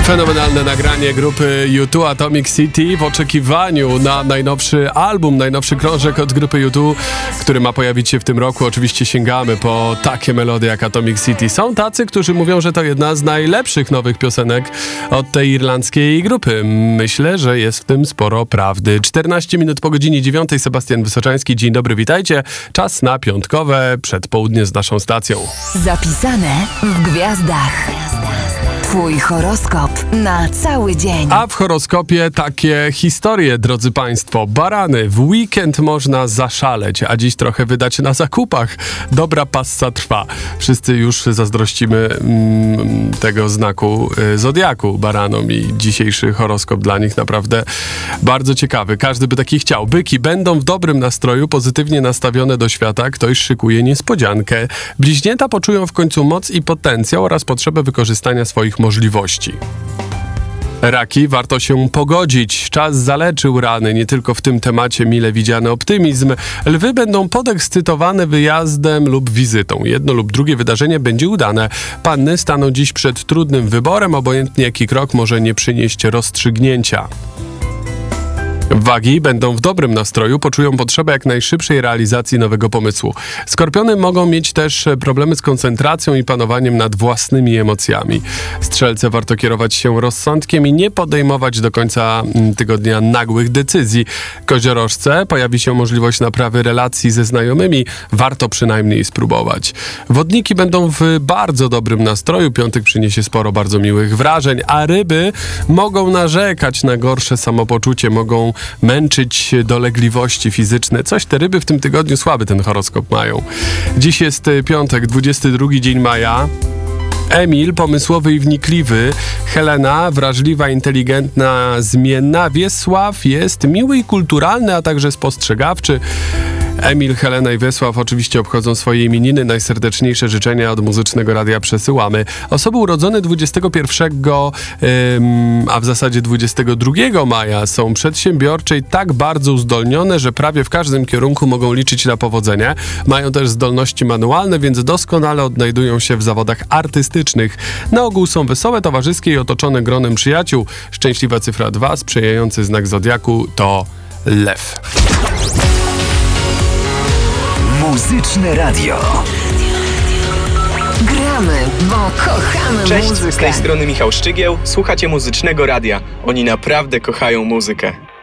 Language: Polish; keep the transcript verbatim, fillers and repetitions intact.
Fenomenalne nagranie grupy U dwa Atomic City w oczekiwaniu na najnowszy album, najnowszy krążek od grupy U dwa, który ma pojawić się w tym roku. Oczywiście sięgamy po takie melodie jak Atomic City. Są tacy, którzy mówią, że to jedna z najlepszych nowych piosenek od tej irlandzkiej grupy. Myślę, że jest w tym sporo prawdy. czternaście minut po godzinie dziewiątej. Sebastian Wysoczański. Dzień dobry, witajcie. Czas na piątkowe przedpołudnie z naszą stacją. Zapisane w gwiazdach. Twój horoskop na cały dzień. A w horoskopie takie historie, drodzy państwo. Barany, w weekend można zaszaleć, a dziś trochę wydać na zakupach. Dobra passa trwa. Wszyscy już zazdrościmy mm, tego znaku y, zodiaku baranom i dzisiejszy horoskop dla nich naprawdę bardzo ciekawy. Każdy by taki chciał. Byki będą w dobrym nastroju, pozytywnie nastawione do świata. Ktoś szykuje niespodziankę. Bliźnięta poczują w końcu moc i potencjał oraz potrzebę wykorzystania swoich możliwości. Raki, warto się pogodzić. Czas zaleczył rany, nie tylko w tym temacie mile widziany optymizm. Lwy będą podekscytowane wyjazdem lub wizytą. Jedno lub drugie wydarzenie będzie udane. Panny staną dziś przed trudnym wyborem, obojętnie jaki krok może nie przynieść rozstrzygnięcia. Wagi będą w dobrym nastroju, poczują potrzebę jak najszybszej realizacji nowego pomysłu. Skorpiony mogą mieć też problemy z koncentracją i panowaniem nad własnymi emocjami. Strzelce, warto kierować się rozsądkiem i nie podejmować do końca tygodnia nagłych decyzji. Koziorożce, pojawi się możliwość naprawy relacji ze znajomymi, warto przynajmniej spróbować. Wodniki będą w bardzo dobrym nastroju, piątek przyniesie sporo bardzo miłych wrażeń, a ryby mogą narzekać na gorsze samopoczucie, mogą męczyć dolegliwości fizyczne. Coś te ryby w tym tygodniu słaby ten horoskop mają. Dziś jest piątek, dwudziesty drugi dzień maja. Emil, pomysłowy i wnikliwy. Helena, wrażliwa, inteligentna, zmienna. Wiesław jest miły i kulturalny, a także spostrzegawczy. Emil, Helena i Wiesław oczywiście obchodzą swoje imieniny. Najserdeczniejsze życzenia od Muzycznego Radia przesyłamy. Osoby urodzone dwudziestego pierwszego, ym, a w zasadzie dwudziestego drugiego maja są przedsiębiorcze i tak bardzo uzdolnione, że prawie w każdym kierunku mogą liczyć na powodzenie. Mają też zdolności manualne, więc doskonale odnajdują się w zawodach artystycznych. Na ogół są wesołe, towarzyskie i otoczone gronem przyjaciół. Szczęśliwa cyfra dwa, sprzyjający znak zodiaku to lew. Muzyczne Radio. Gramy, bo kochamy Cześć, muzykę. z tej strony Michał Szczygieł. Słuchacie Muzycznego Radia. Oni naprawdę kochają muzykę.